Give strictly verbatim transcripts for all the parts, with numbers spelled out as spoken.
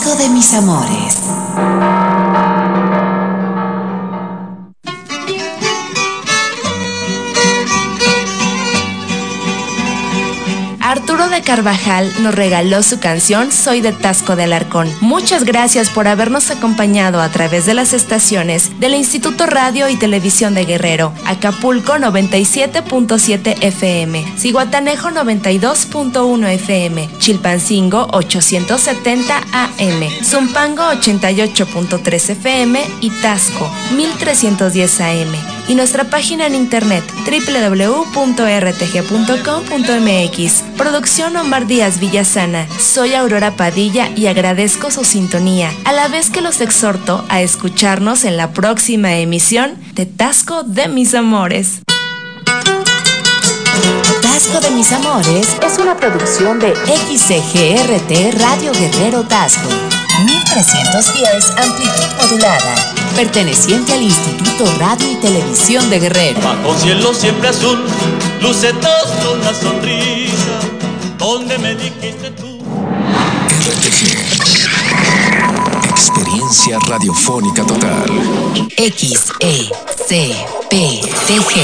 Tasco de mis amores. Arturo de Carvajal nos regaló su canción Soy de Tasco de Alarcón. Muchas gracias por habernos acompañado a través de las estaciones del Instituto Radio y Televisión de Guerrero, Acapulco noventa y siete punto siete F M, Zihuatanejo noventa y dos punto uno F M, Chilpancingo ochocientos setenta A M, Zumpango ochenta y ocho punto tres F M y Tasco mil trescientos diez A M. Y nuestra página en internet doble u doble u doble u punto r t g punto com punto m x. Producción Omar Díaz Villasana. Soy Aurora Padilla y agradezco su sintonía, a la vez que los exhorto a escucharnos en la próxima emisión de Tasco de mis amores. Tasco de mis amores es una producción de X C G R T Radio Guerrero Tasco, mil trescientos diez amplitud modulada, perteneciente al Instituto Radio y Televisión de Guerrero. Bajo cielo siempre azul, luce todo una sonrisa, donde me dijiste tú. R T G, experiencia radiofónica total. X E C P T G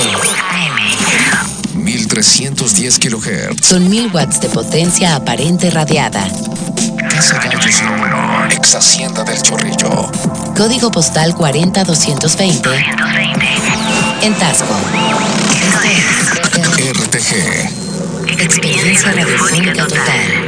mil trescientos diez kilohertz. Son mil watts de potencia aparente radiada. Casa Gallos uno, ex Hacienda del Chorrillo. Código postal cuarenta mil doscientos veinte. En Tasco. R T G. Experiencia radiofónica total.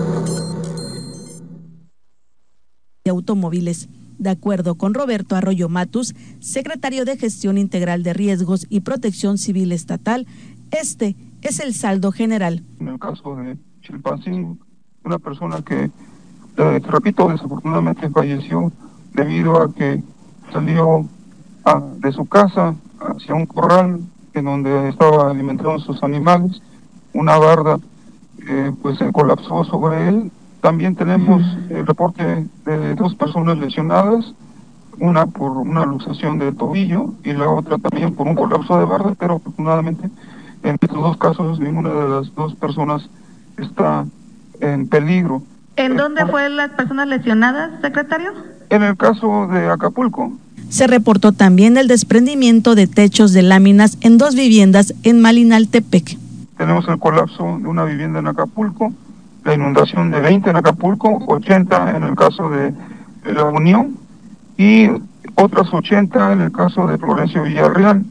De automóviles. De acuerdo con Roberto Arroyo Matus, secretario de Gestión Integral de Riesgos y Protección Civil Estatal, este es el saldo general. En el caso de Chilpancingo, una persona que, eh, repito, desafortunadamente falleció debido a que salió a, de su casa hacia un corral en donde estaba alimentando sus animales. Una barda eh, pues se colapsó sobre él. También tenemos el reporte de dos personas lesionadas, una por una luxación de tobillo y la otra también por un colapso de barda, pero afortunadamente en estos dos casos ninguna de las dos personas está en peligro. ¿En dónde fueron las personas lesionadas, secretario? En el caso de Acapulco. Se reportó también el desprendimiento de techos de láminas en dos viviendas en Malinaltepec. Tenemos el colapso de una vivienda en Acapulco, la inundación de veinte en Acapulco, ochenta en el caso de La Unión y otras ochenta en el caso de Florencio Villarreal.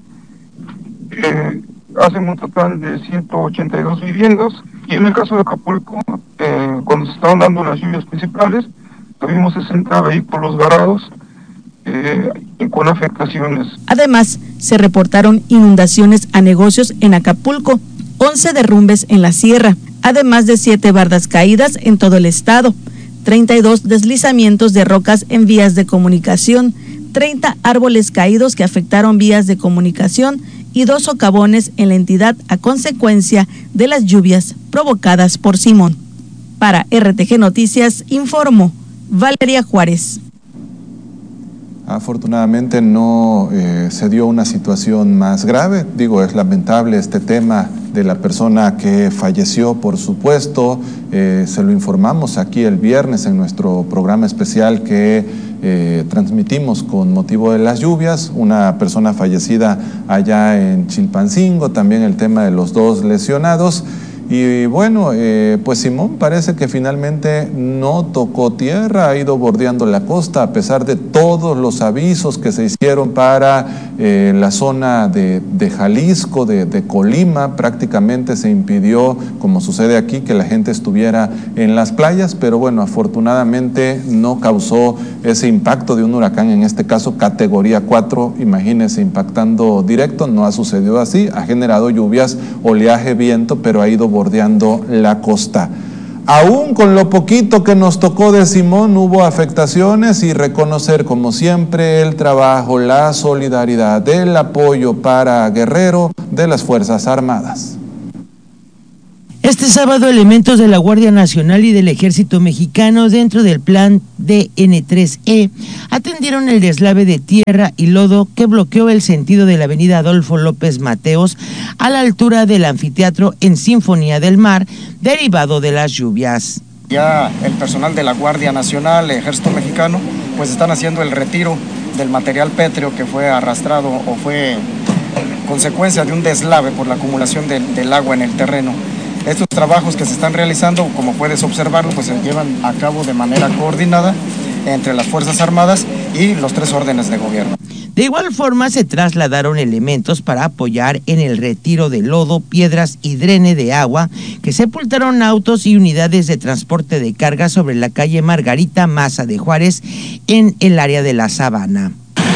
Eh, hacen un total de ciento ochenta y dos viviendas y en el caso de Acapulco, eh, cuando se estaban dando las lluvias principales, tuvimos sesenta vehículos varados eh, y con afectaciones. Además, se reportaron inundaciones a negocios en Acapulco, once derrumbes en la sierra, además de siete bardas caídas en todo el estado, treinta y dos deslizamientos de rocas en vías de comunicación, treinta árboles caídos que afectaron vías de comunicación y dos socavones en la entidad a consecuencia de las lluvias provocadas por Simón. Para R T G Noticias, informó Valeria Juárez. Afortunadamente no eh, se dio una situación más grave. Digo, es lamentable este tema de la persona que falleció, por supuesto. Eh, se lo informamos aquí el viernes en nuestro programa especial que eh, transmitimos con motivo de las lluvias. Una persona fallecida allá en Chilpancingo, también el tema de los dos lesionados. Y bueno, eh, pues Simón parece que finalmente no tocó tierra, ha ido bordeando la costa a pesar de todos los avisos que se hicieron para eh, la zona de, de Jalisco, de, de Colima. Prácticamente se impidió, como sucede aquí, que la gente estuviera en las playas, pero bueno, afortunadamente no causó ese impacto de un huracán, en este caso categoría cuatro, imagínense, impactando directo. No ha sucedido así, ha generado lluvias, oleaje, viento, pero ha ido bordeando la costa. Aún con lo poquito que nos tocó de Simón, hubo afectaciones, y reconocer como siempre el trabajo, la solidaridad, el apoyo para Guerrero de las Fuerzas Armadas. Este sábado, elementos de la Guardia Nacional y del Ejército Mexicano, dentro del plan D N tres E, atendieron el deslave de tierra y lodo que bloqueó el sentido de la avenida Adolfo López Mateos a la altura del anfiteatro en Sinfonía del Mar, derivado de las lluvias. Ya el personal de la Guardia Nacional, Ejército Mexicano, pues están haciendo el retiro del material pétreo que fue arrastrado o fue consecuencia de un deslave por la acumulación de, del agua en el terreno. Estos trabajos que se están realizando, como puedes observarlo, pues se llevan a cabo de manera coordinada entre las Fuerzas Armadas y los tres órdenes de gobierno. De igual forma, se trasladaron elementos para apoyar en el retiro de lodo, piedras y drene de agua, que sepultaron autos y unidades de transporte de carga sobre la calle Margarita Maza de Juárez, en el área de la Sabana.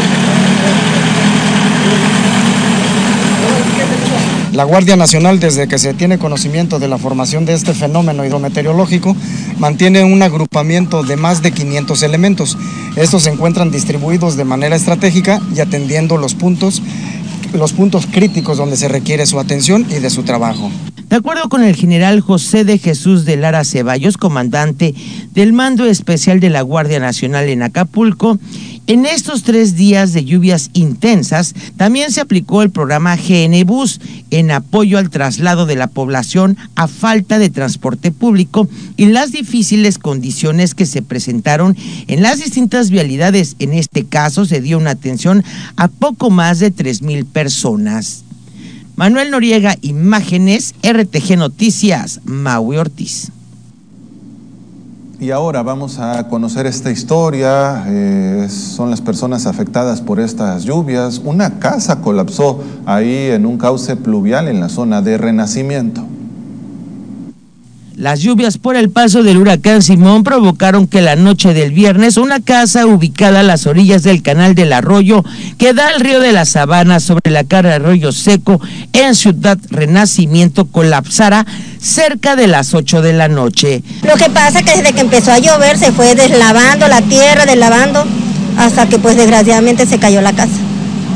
La Guardia Nacional, desde que se tiene conocimiento de la formación de este fenómeno hidrometeorológico, mantiene un agrupamiento de más de quinientos elementos. Estos se encuentran distribuidos de manera estratégica y atendiendo los puntos, los puntos críticos donde se requiere su atención y de su trabajo. De acuerdo con el general José de Jesús de Lara Ceballos, comandante del Mando Especial de la Guardia Nacional en Acapulco, en estos tres días de lluvias intensas, también se aplicó el programa G N Bus en apoyo al traslado de la población a falta de transporte público y las difíciles condiciones que se presentaron en las distintas vialidades. En este caso, se dio una atención a poco más de tres mil personas. Manuel Noriega, imágenes, R T G Noticias, Maui Ortiz. Y ahora vamos a conocer esta historia. Eh, son las personas afectadas por estas lluvias. Una casa colapsó ahí en un cauce pluvial en la zona de Renacimiento. Las lluvias por el paso del huracán Simón provocaron que la noche del viernes una casa ubicada a las orillas del canal del Arroyo que da al río de la Sabana sobre la cara de Arroyo Seco en Ciudad Renacimiento colapsara cerca de las ocho de la noche. Lo que pasa es que desde que empezó a llover se fue deslavando la tierra, deslavando, hasta que pues desgraciadamente se cayó la casa.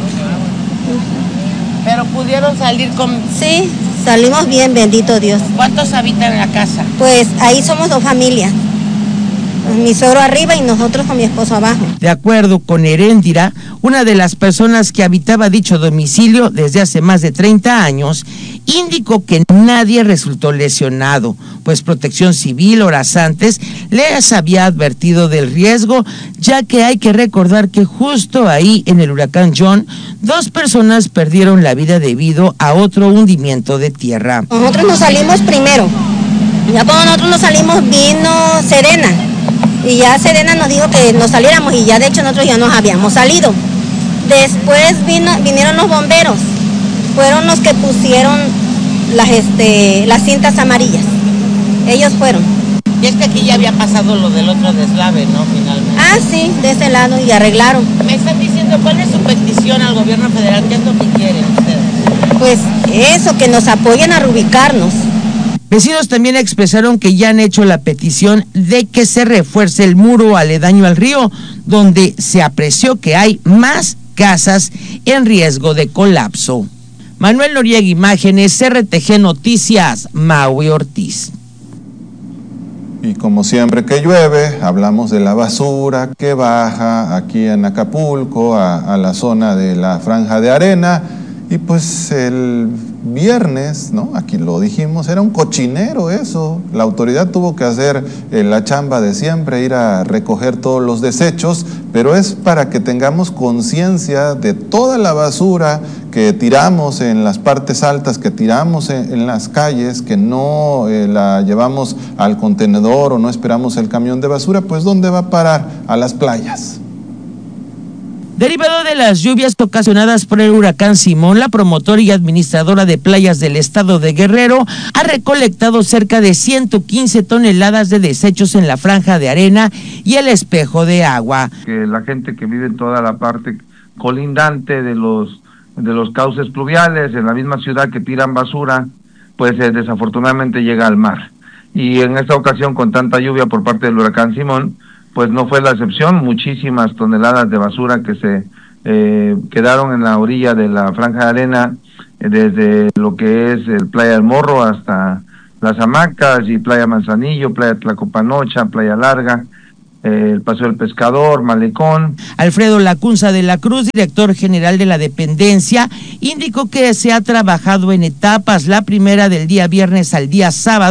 ¿Pero pudieron salir con...? Sí, salimos bien, bendito Dios. ¿Cuántos habitan en la casa? Pues ahí somos dos familias. Mi suegro arriba y nosotros con mi esposo abajo. De acuerdo con Heréndira, una de las personas que habitaba dicho domicilio desde hace más de treinta años, indicó que nadie resultó lesionado, pues Protección Civil horas antes les había advertido del riesgo, ya que hay que recordar que justo ahí en el huracán John, dos personas perdieron la vida debido a otro hundimiento de tierra. Nosotros nos salimos primero, ya cuando nosotros nos salimos vino Serena, y ya Serena nos dijo que nos saliéramos y ya de hecho nosotros ya nos habíamos salido. Después vino, vinieron los bomberos, fueron los que pusieron las, este, las cintas amarillas, ellos fueron. Y es que aquí ya había pasado lo del otro deslave, ¿no? Finalmente. Ah, sí, de ese lado y arreglaron. Me están diciendo, ¿cuál es su petición al gobierno federal? ¿Qué es lo que quieren ustedes? Pues eso, que nos apoyen a reubicarnos. Vecinos también expresaron que ya han hecho la petición de que se refuerce el muro aledaño al río, donde se apreció que hay más casas en riesgo de colapso. Manuel Noriega, imágenes, R T G Noticias, Maui Ortiz. Y como siempre que llueve, hablamos de la basura que baja aquí en Acapulco, a, a la zona de la Franja de Arena. Y pues el viernes, ¿no? Aquí lo dijimos, era un cochinero eso. La autoridad tuvo que hacer eh, la chamba de siempre, ir a recoger todos los desechos, pero es para que tengamos conciencia de toda la basura que tiramos en las partes altas, que tiramos en, en las calles, que no eh, la llevamos al contenedor o no esperamos el camión de basura, pues ¿dónde va a parar? A las playas. Derivado de las lluvias ocasionadas por el huracán Simón, la promotora y administradora de playas del estado de Guerrero ha recolectado cerca de ciento quince toneladas de desechos en la Franja de Arena y el Espejo de Agua. Que la gente que vive en toda la parte colindante de los de los cauces pluviales, en la misma ciudad que tiran basura, pues eh, desafortunadamente llega al mar. Y en esta ocasión, con tanta lluvia por parte del huracán Simón, pues no fue la excepción, muchísimas toneladas de basura que se eh, quedaron en la orilla de la Franja de Arena, eh, desde lo que es el Playa del Morro hasta Las Hamacas y Playa Manzanillo, Playa Tlacopanocha, Playa Larga, eh, el Paseo del Pescador, Malecón. Alfredo Lacunza de la Cruz, director general de la dependencia, indicó que se ha trabajado en etapas, la primera del día viernes al día sábado,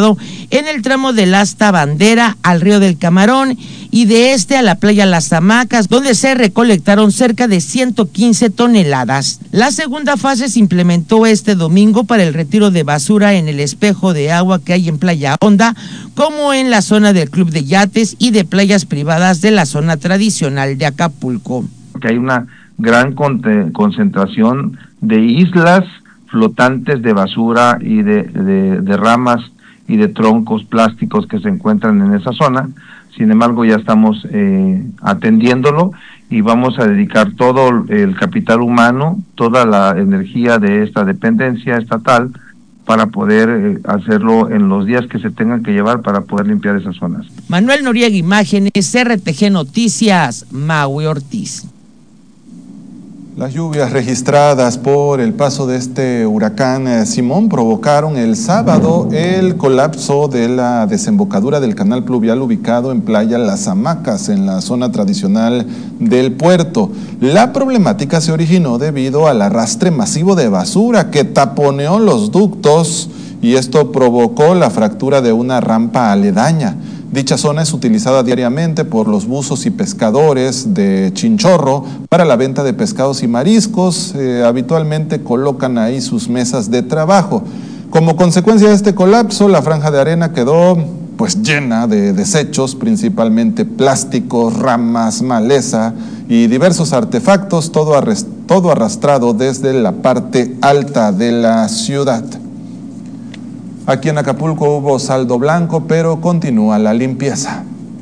en el tramo del Asta Bandera al río del Camarón y de este a la playa Las Hamacas, donde se recolectaron cerca de ciento quince toneladas. La segunda fase se implementó este domingo para el retiro de basura en el espejo de agua que hay en Playa Honda, como en la zona del Club de Yates y de playas privadas de la zona tradicional de Acapulco. Que hay una gran concentración de islas flotantes de basura y de, de, de ramas y de troncos plásticos que se encuentran en esa zona. Sin embargo, ya estamos eh, atendiéndolo y vamos a dedicar todo el capital humano, toda la energía de esta dependencia estatal para poder eh, hacerlo en los días que se tengan que llevar para poder limpiar esas zonas. Manuel Noriega, Imágenes, R T G Noticias, Maui Ortiz. Las lluvias registradas por el paso de este huracán Simón provocaron el sábado el colapso de la desembocadura del canal pluvial ubicado en Playa Las Hamacas, en la zona tradicional del puerto. La problemática se originó debido al arrastre masivo de basura que taponeó los ductos y esto provocó la fractura de una rampa aledaña. Dicha zona es utilizada diariamente por los buzos y pescadores de Chinchorro para la venta de pescados y mariscos. Eh, habitualmente colocan ahí sus mesas de trabajo. Como consecuencia de este colapso, la franja de arena quedó pues llena de desechos, principalmente plásticos, ramas, maleza y diversos artefactos, todo, arrest- todo arrastrado desde la parte alta de la ciudad. Aquí en Acapulco hubo saldo blanco, pero continúa la limpieza.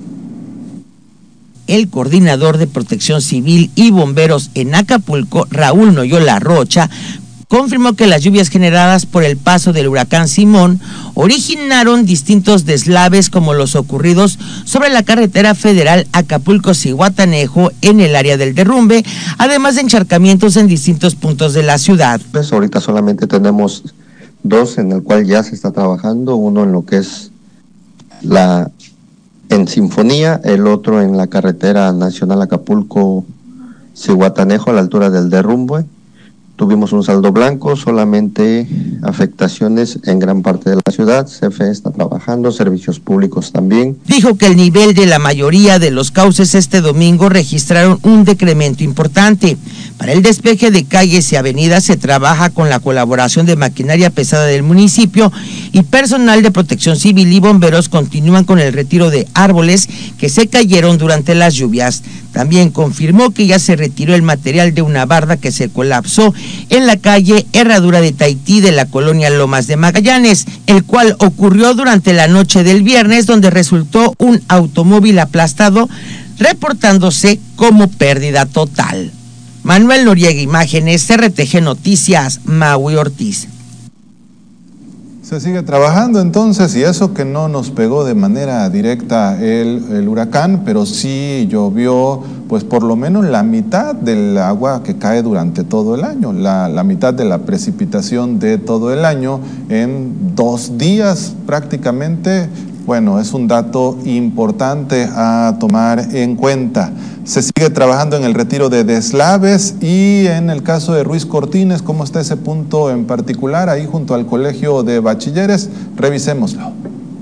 El coordinador de Protección Civil y Bomberos en Acapulco, Raúl Noyola Rocha, confirmó que las lluvias generadas por el paso del huracán Simón originaron distintos deslaves como los ocurridos sobre la carretera federal Acapulco-Zihuatanejo en el área del derrumbe, además de encharcamientos en distintos puntos de la ciudad. Pues ahorita solamente tenemos dos en el cual ya se está trabajando, uno en lo que es la en Sinfonía, el otro en la carretera nacional Acapulco-Zihuatanejo a la altura del derrumbe. Tuvimos un saldo blanco, solamente afectaciones en gran parte de la ciudad. C F E está trabajando, servicios públicos también. Dijo que el nivel de la mayoría de los cauces este domingo registraron un decremento importante. Para el despeje de calles y avenidas se trabaja con la colaboración de maquinaria pesada del municipio y personal de Protección Civil y bomberos continúan con el retiro de árboles que se cayeron durante las lluvias. También confirmó que ya se retiró el material de una barda que se colapsó en la calle Herradura de Tahití de la colonia Lomas de Magallanes, el cual ocurrió durante la noche del viernes, donde resultó un automóvil aplastado, reportándose como pérdida total. Manuel Noriega, Imágenes, R T G Noticias, Maui Ortiz. Se sigue trabajando entonces, y eso que no nos pegó de manera directa el, el huracán, pero sí llovió pues por lo menos la mitad del agua que cae durante todo el año, la, la mitad de la precipitación de todo el año en dos días prácticamente. Bueno, es un dato importante a tomar en cuenta. Se sigue trabajando en el retiro de deslaves y en el caso de Ruiz Cortines, ¿cómo está ese punto en particular ahí junto al Colegio de Bachilleres? Revisémoslo.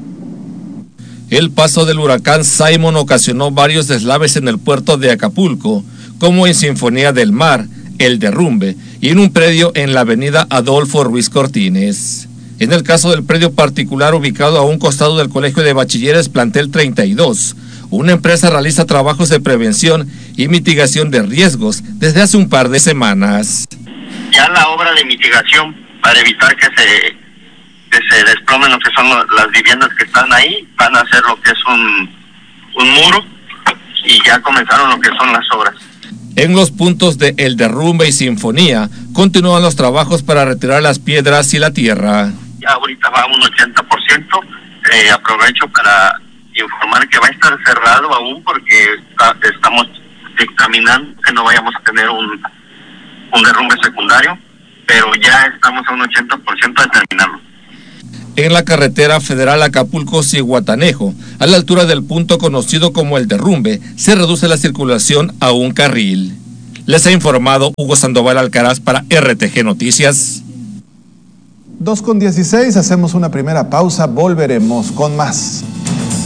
El paso del huracán Simón ocasionó varios deslaves en el puerto de Acapulco, como en Sinfonía del Mar, El Derrumbe y en un predio en la avenida Adolfo Ruiz Cortines. En el caso del predio particular ubicado a un costado del Colegio de Bachilleres Plantel treinta y dos, una empresa realiza trabajos de prevención y mitigación de riesgos desde hace un par de semanas. Ya la obra de mitigación para evitar que se, que se desplomen lo que son las viviendas que están ahí, van a hacer lo que es un, un muro y ya comenzaron lo que son las obras. En los puntos de El Derrumbe y Sinfonía continúan los trabajos para retirar las piedras y la tierra. Ya ahorita va a un ochenta por ciento, eh, aprovecho para informar que va a estar cerrado aún porque está, estamos dictaminando que no vayamos a tener un, un derrumbe secundario, pero ya estamos a un ochenta por ciento de terminarlo. En la carretera federal Acapulco-Zihuatanejo, a la altura del punto conocido como El Derrumbe, se reduce la circulación a un carril. Les ha informado Hugo Sandoval Alcaraz para R T G Noticias. dos con dieciséis, hacemos una primera pausa, volveremos con más.